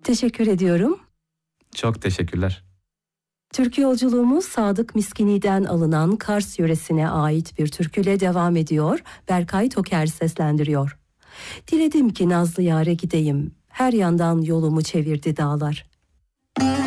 Teşekkür ediyorum. Çok teşekkürler. Türkü yolculuğumuz Sadık Miskini'den alınan Kars yöresine ait bir türküyle devam ediyor. Berkay Toker seslendiriyor. Diledim ki nazlı yâre gideyim, her yandan yolumu çevirdi dağlar.